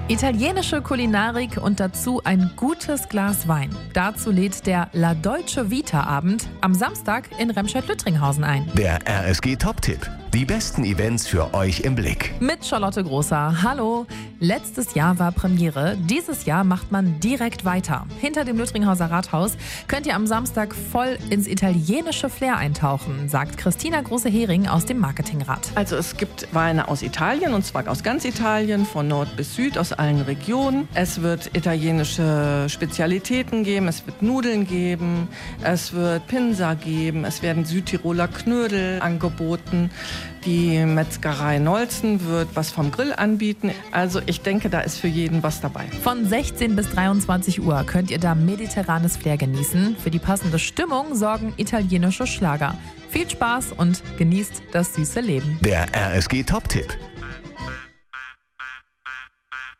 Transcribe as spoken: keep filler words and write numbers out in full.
Italienische Kulinarik und dazu ein gutes Glas Wein. Dazu lädt der La Dolce Vita Abend am Samstag in Remscheid-Lüttringhausen ein. Der R S G-Top-Tipp. Die besten Events für euch im Blick. Mit Charlotte Großer. Hallo. Letztes Jahr war Premiere. Dieses Jahr macht man direkt weiter. Hinter dem Lüttringhauser Rathaus könnt ihr am Samstag voll ins italienische Flair eintauchen, sagt Christina Große-Hering aus dem Marketingrat. Also es gibt Weine aus Italien, und zwar aus ganz Italien, von Nord bis Süd, aus allen Regionen. Es wird italienische Spezialitäten geben, es wird Nudeln geben, es wird Pinsa geben, es werden Südtiroler Knödel angeboten. Die Metzgerei Nolzen wird was vom Grill anbieten. Also ich denke, da ist für jeden was dabei. Von sechzehn bis dreiundzwanzig Uhr könnt ihr da mediterranes Flair genießen. Für die passende Stimmung sorgen italienische Schlager. Viel Spaß und genießt das süße Leben. Der R S G-Top-Tipp.